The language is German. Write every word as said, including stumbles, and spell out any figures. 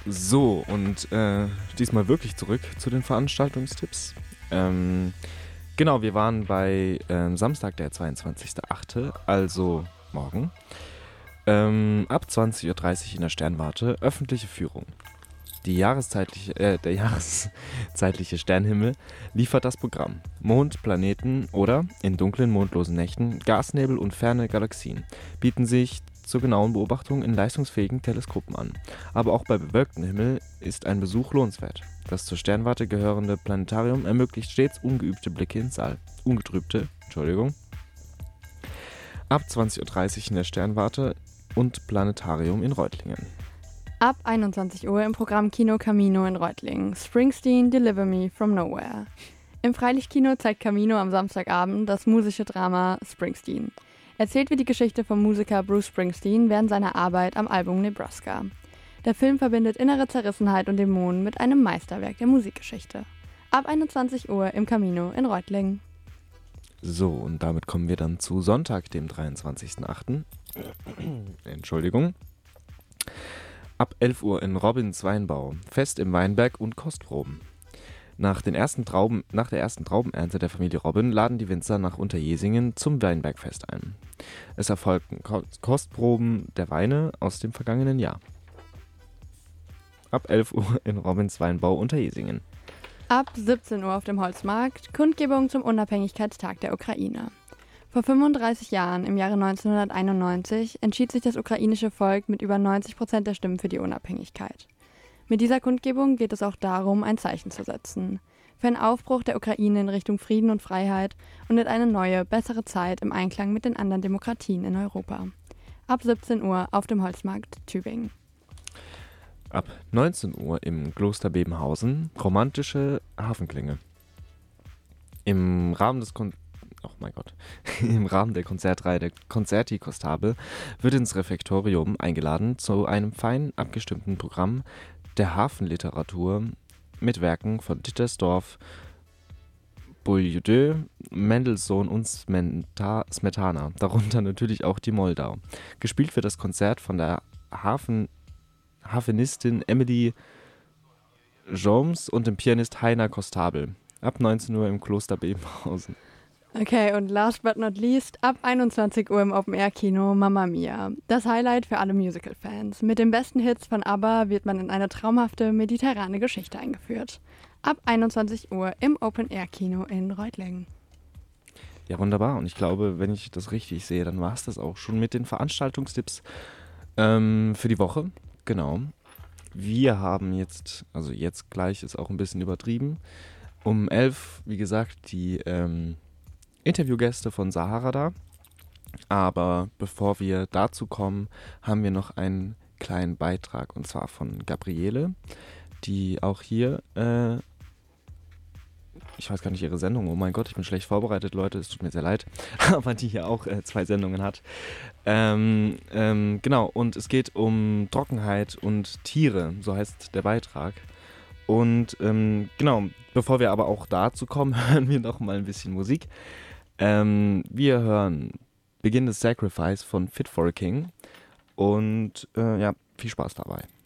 So, und äh, diesmal wirklich zurück zu den Veranstaltungstipps. Ähm, genau, wir waren bei ähm, Samstag, der zweiundzwanzigster achte, also morgen. Ähm, ab zwanzig Uhr dreißig in der Sternwarte, öffentliche Führung. Die jahreszeitliche, äh, der jahreszeitliche Sternhimmel liefert das Programm. Mond, Planeten oder, in dunklen, mondlosen Nächten, Gasnebel und ferne Galaxien bieten sich zur genauen Beobachtung in leistungsfähigen Teleskopen an. Aber auch bei bewölktem Himmel ist ein Besuch lohnenswert. Das zur Sternwarte gehörende Planetarium ermöglicht stets ungeübte Blicke ins All. Ungetrübte, Entschuldigung. Ab zwanzig Uhr dreißig in der Sternwarte und Planetarium in Reutlingen. Ab einundzwanzig Uhr im Programm Kino Camino in Reutlingen. Springsteen, Deliver Me from Nowhere. Im Freilichtkino zeigt Camino am Samstagabend das musische Drama Springsteen. Erzählt wird die Geschichte vom Musiker Bruce Springsteen während seiner Arbeit am Album Nebraska. Der Film verbindet innere Zerrissenheit und Dämonen mit einem Meisterwerk der Musikgeschichte. Ab einundzwanzig Uhr im Camino in Reutlingen. So, und damit kommen wir dann zu Sonntag, dem dreiundzwanzigster achte Entschuldigung. Ab elf Uhr in Robins Weinbau. Fest im Weinberg und Kostproben. Nach, den ersten Trauben, nach der ersten Traubenernte der Familie Robin laden die Winzer nach Unterjesingen zum Weinbergfest ein. Es erfolgten Ko- Kostproben der Weine aus dem vergangenen Jahr. Ab elf Uhr in Robins Weinbau Unterjesingen. Ab siebzehn Uhr auf dem Holzmarkt Kundgebung zum Unabhängigkeitstag der Ukraine. Vor fünfunddreißig Jahren, im Jahre neunzehnhunderteinundneunzig, entschied sich das ukrainische Volk mit über neunzig Prozent der Stimmen für die Unabhängigkeit. Mit dieser Kundgebung geht es auch darum, ein Zeichen zu setzen. Für einen Aufbruch der Ukraine in Richtung Frieden und Freiheit und in eine neue, bessere Zeit im Einklang mit den anderen Demokratien in Europa. Ab siebzehn Uhr auf dem Holzmarkt Tübingen. Ab neunzehn Uhr im Kloster Bebenhausen romantische Hafenklänge. Im Rahmen des Kon- oh mein Gott. Im Rahmen der Konzertreihe der Concerti Costabile wird ins Refektorium eingeladen zu einem fein abgestimmten Programm der Hafenliteratur mit Werken von Dittersdorf, Boieldieu, Mendelssohn und Smenta- Smetana, darunter natürlich auch die Moldau. Gespielt wird das Konzert von der Hafen, Hafenistin Emily Joms und dem Pianist Heiner Kostabel. Ab neunzehn Uhr im Kloster Bebenhausen. Okay, und last but not least, ab einundzwanzig Uhr im Open-Air-Kino Mamma Mia. Das Highlight für alle Musical-Fans. Mit den besten Hits von ABBA wird man in eine traumhafte mediterrane Geschichte eingeführt. Ab einundzwanzig Uhr im Open-Air-Kino in Reutlingen. Ja, wunderbar. Und ich glaube, wenn ich das richtig sehe, dann war es das auch schon mit den Veranstaltungstipps ähm, für die Woche. Genau. Wir haben jetzt, also jetzt gleich ist auch ein bisschen übertrieben, um elf, wie gesagt, die ähm, Interviewgäste von Sahara da. Aber bevor wir dazu kommen, haben wir noch einen kleinen Beitrag, und zwar von Gabriele, die auch hier, äh, ich weiß gar nicht ihre Sendung, oh mein Gott, ich bin schlecht vorbereitet, Leute, es tut mir sehr leid, aber die hier auch äh, zwei Sendungen hat. Ähm, ähm, genau, und es geht um Trockenheit und Tiere, so heißt der Beitrag. Und ähm, genau, bevor wir aber auch dazu kommen, hören wir noch mal ein bisschen Musik. Ähm, wir hören Begin the Sacrifice von Fit for a King und äh, ja, viel Spaß dabei.